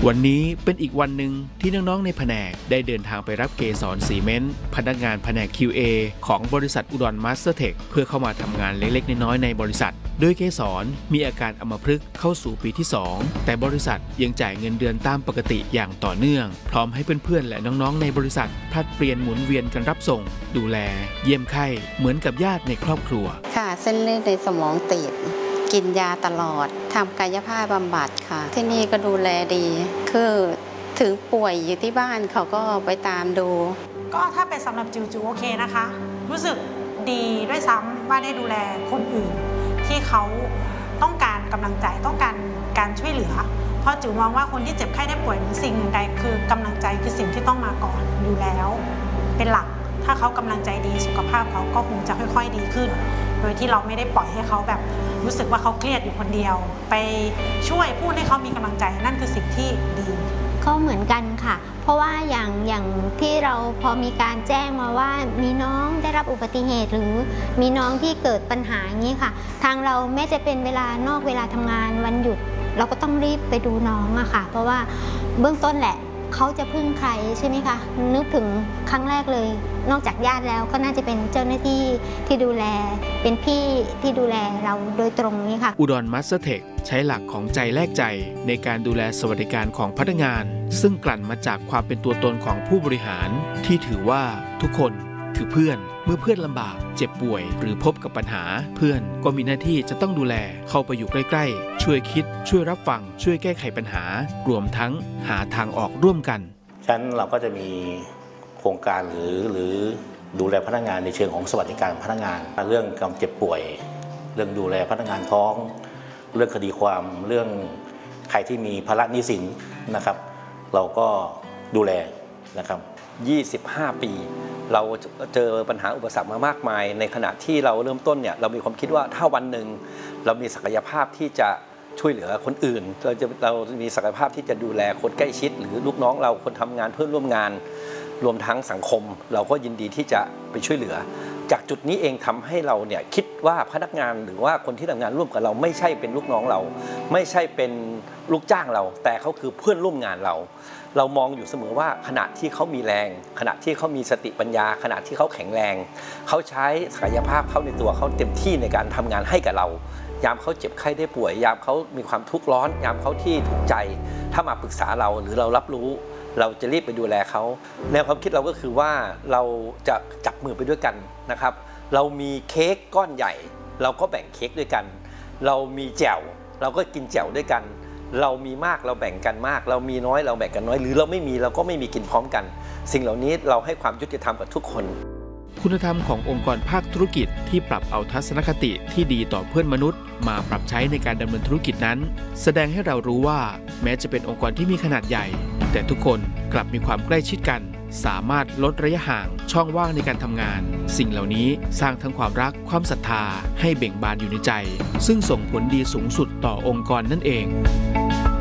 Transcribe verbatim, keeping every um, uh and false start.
วันนี้เป็นอีกวันหนึ่งที่น้องๆในแผนกได้เดินทางไปรับเกสรซีเมนต์พนักงานแผนก คิว เอ ของบริษัทอุดรมาสเตอร์เทคเพื่อเข้ามาทำงานเล็กๆน้อยๆในบริษัทโดยเกสรมีอาการอัมพฤกษ์เข้าสู่ปีที่สองแต่บริษัทยังจ่ายเงินเดือนตามปกติอย่างต่อเนื่องพร้อมให้เพื่อนๆและน้องๆในบริษัทผลัดเปลี่ยนหมุนเวียนกันรับส่งดูแลเยี่ยมไข้เหมือนกับญาติในครอบครัวค่ะเส้นเลือดในสมองตีบกินยาตลอดทำกายภาพบำบัดค่ะที่นี่ก็ดูแลดีคือถึงป่วยอยู่ที่บ้านเขาก็ไปตามดูก็ถ้าเป็นสำหรับจิวจิวโอเคนะคะรู้สึกดีด้วยซ้ำว่าได้ดูแลคนอื่นที่เขาต้องการกำลังใจต้องการการช่วยเหลือเพราะจิวมองว่าคนที่เจ็บไข้ได้ป่วยสิ่งหนึ่งใดคือกำลังใจคือสิ่งที่ต้องมาก่อนอยู่แล้วเป็นหลักถ้าเขากำลังใจดีสุขภาพเขาก็คงจะค่อยๆดีขึ้นโดยที่เราไม่ได้ปล่อยให้เขาแบบรู้สึกว่าเขาเครียดอยู่คนเดียวไปช่วยพูดให้เขามีกำลังใจนั่นคือสิ่งที่ดีก็เหมือนกันค่ะเพราะว่าอย่างอย่างที่เราพอมีการแจ้งมาว่ามีน้องได้รับอุบัติเหตุหรือมีน้องที่เกิดปัญหาอย่างนี้ค่ะทางเราแม้จะเป็นเวลานอกเวลาทำงานวันหยุดเราก็ต้องรีบไปดูน้องอะค่ะเพราะว่าเบื้องต้นแหละเขาจะพึ่งใครใช่ไหมคะนึกถึงครั้งแรกเลยนอกจากญาติแล้วก็น่าจะเป็นเจ้าหน้าที่ที่ดูแลเป็นพี่ที่ดูแลเราโดยตรงนี้ค่ะอุดรมาสเตอร์เทคใช้หลักของใจแลกใจในการดูแลสวัสดิการของพนักงานซึ่งกลั่นมาจากความเป็นตัวตนของผู้บริหารที่ถือว่าทุกคนคือเพื่อนเมื่อเพื่อนลำบากเจ็บป่วยหรือพบกับปัญหาเพื่อนก็มีหน้าที่จะต้องดูแลเข้าไปอยู่ใกล้ๆช่วยคิดช่วยรับฟังช่วยแก้ไขปัญหารวมทั้งหาทางออกร่วมกันฉะนั้นเราก็จะมีโครงการหรือหรือดูแลพนักงานในเชิงของสวัสดิการพนักงานเรื่องการเจ็บป่วยเรื่องดูแลพนักงานท้องเรื่องคดีความเรื่องใครที่มีภาระหนี้สินนะครับเราก็ดูแลนะครับยี่สิบห้าปีเราเจอปัญหาอุปสรรคมามากมายในขณะที่เราเริ่มต้นเนี่ยเรามีความคิดว่าถ้าวันหนึ่งเรามีศักยภาพที่จะช่วยเหลือคนอื่นเราจะเรามีศักยภาพที่จะดูแลคนใกล้ชิดหรือลูกน้องเราคนทำงานเพื่อนร่วมงานรวมทั้งสังคมเราก็ยินดีที่จะไปช่วยเหลือจากจุดนี้เองทำให้เราเนี่ยคิดว่าพนักงานหรือว่าคนที่ทำงานร่วมกับเราไม่ใช่เป็นลูกน้องเราไม่ใช่เป็นลูกจ้างเราแต่เขาคือเพื่อนร่วมงานเราเรามองอยู่เสมอว่าขณะที่เขามีแรงขณะที่เขามีสติปัญญาขณะที่เขาแข็งแรงเขาใช้ศักยภาพเขาในตัวเขาเต็มที่ในการทำงานให้กับเรายามเขาเจ็บไข้ได้ป่วยยามเขามีความทุกข์ร้อนยามเขาที่ทุกข์ใจถ้ามาปรึกษาเราหรือเรารับรู้เราจะรีบไปดูแลเขาแนวความคิดเราก็คือว่าเราจะจับมือไปด้วยกันนะครับเรามีเค้กก้อนใหญ่เราก็แบ่งเค้กด้วยกันเรามีแจ่วเราก็กินแจ่วด้วยกันเรามีมากเราแบ่งกันมากเรามีน้อยเราแบ่งกันน้อยหรือเราไม่มีเราก็ไม่มีกินพร้อมกันสิ่งเหล่านี้เราให้ความยุติธรรมกับทุกคนคุณธรรมขององค์กรภาคธุรกิจที่ปรับเอาทัศนคติที่ดีต่อเพื่อนมนุษย์มาปรับใช้ในการดำเนินธุรกิจนั้นแสดงให้เรารู้ว่าแม้จะเป็นองค์กรที่มีขนาดใหญ่แต่ทุกคนกลับมีความใกล้ชิดกันสามารถลดระยะห่างช่องว่างในการทำงานสิ่งเหล่านี้สร้างทั้งความรักความศรัทธาให้เบ่งบานอยู่ในใจซึ่งส่งผลดีสูงสุดต่อองค์กรนั่นเอง